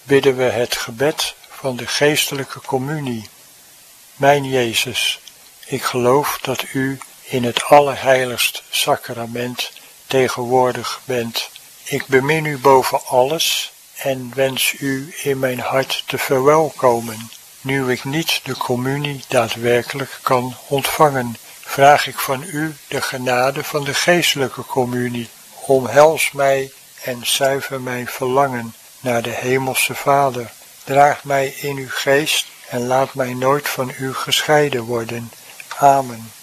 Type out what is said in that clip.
bidden we het gebed van de geestelijke communie. Mijn Jezus, ik geloof dat u in het allerheiligst sacrament tegenwoordig bent. Ik bemin u boven alles en wens u in mijn hart te verwelkomen. Nu ik niet de communie daadwerkelijk kan ontvangen, vraag ik van u de genade van de geestelijke communie. Omhels mij en zuiver mijn verlangen naar de Hemelse Vader. Draag mij in uw geest en laat mij nooit van u gescheiden worden. Amen.